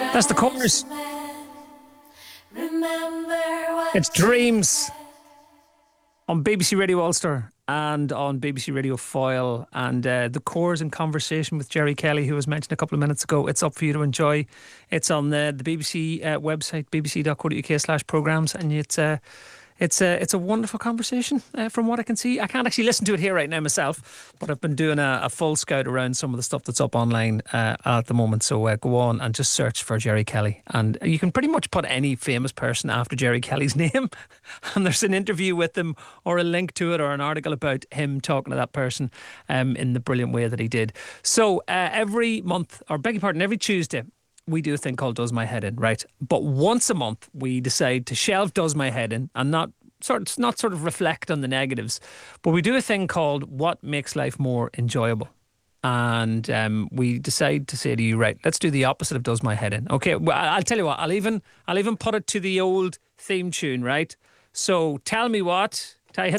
That's the chorus. It's Dreams on BBC Radio Ulster and on BBC Radio Foyle, and the Chorus in conversation with Jerry Kelly, who was mentioned a couple of minutes ago. It's up for you to enjoy. It's on the BBC website, bbc.co.uk/programmes, and it's a wonderful conversation from what I can see. I can't actually listen to it here right now myself, but I've been doing a full scout around some of the stuff that's up online at the moment. So go on and just search for Jerry Kelly. And you can pretty much put any famous person after Jerry Kelly's name and there's an interview with them or a link to it or an article about him talking to that person in the brilliant way that he did. So every month, or beg your pardon, every Tuesday, we do a thing called Does My Head In, right? But once a month, we decide to shelve Does My Head In and not sort of reflect on the negatives. But we do a thing called What Makes Life More Enjoyable. And we decide to say to you, right, let's do the opposite of Does My Head In. Okay, well, I'll tell you what, I'll even put it to the old theme tune, right? So tell me what. Ty, hit